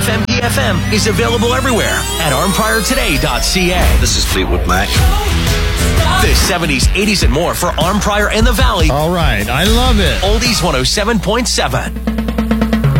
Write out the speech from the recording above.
FMPFM is available everywhere at armpriortoday.ca. This is Fleetwood Mac. The 70s, 80s, and more for Arm Prior and the Valley. All right, I love it. Oldies 107.7.